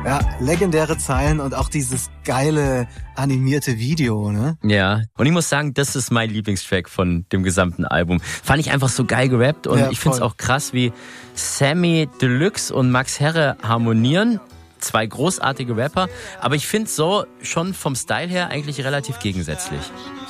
Ja, legendäre Zeilen und auch dieses geile animierte Video, ne? Ja, und ich muss sagen, das ist mein Lieblingstrack von dem gesamten Album. Fand ich einfach so geil gerappt und ich finde es auch krass, wie Sammy Deluxe und Max Herre harmonieren. Zwei großartige Rapper, aber ich finde so schon vom Style her eigentlich relativ gegensätzlich.